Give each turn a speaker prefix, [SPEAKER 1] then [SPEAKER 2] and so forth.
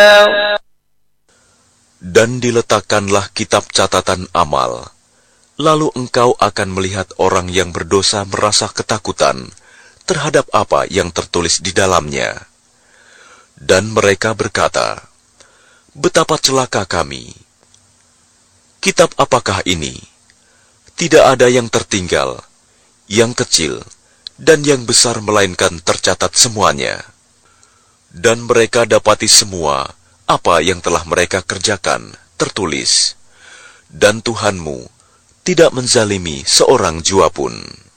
[SPEAKER 1] Dan diletakkanlah kitab catatan amal. Lalu engkau akan melihat orang yang berdosa merasa ketakutan terhadap apa yang tertulis di dalamnya. Dan mereka berkata, "Betapa celaka kami! Kitab apakah ini? Tidak ada yang tertinggal, yang kecil, dan yang besar melainkan tercatat semuanya." Dan mereka dapati semua apa yang telah mereka kerjakan tertulis. Dan Tuhanmu tidak menzalimi seorang jua pun.